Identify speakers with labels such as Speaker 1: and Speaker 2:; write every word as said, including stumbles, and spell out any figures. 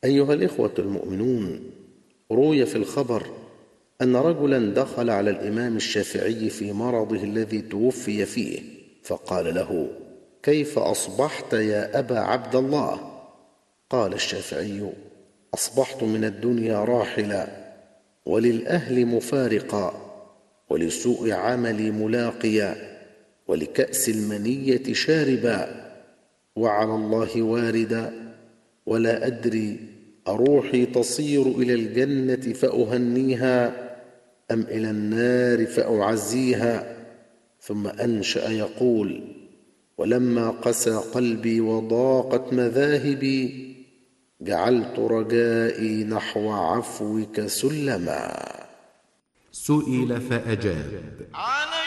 Speaker 1: أيها الإخوة المؤمنون، روي في الخبر أن رجلا دخل على الإمام الشافعي في مرضه الذي توفي فيه، فقال له: كيف أصبحت يا أبا عبد الله؟ قال الشافعي: أصبحت من الدنيا راحلا، وللأهل مفارقا، ولسوء عملي ملاقيا، ولكأس المنية شاربا، وعلى الله واردا، ولا أدري أروحي تصير إلى الجنة فأهنيها أم إلى النار فأعزيها. ثم أنشأ يقول: ولما قسى قلبي وضاقت مذاهبي، جعلت رجائي نحو عفوك سلما.
Speaker 2: سئل فأجاب: